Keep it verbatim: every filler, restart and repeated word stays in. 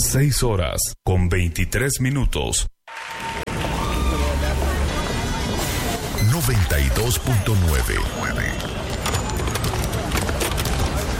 seis horas con veintitrés minutos. noventa y dos punto nueve.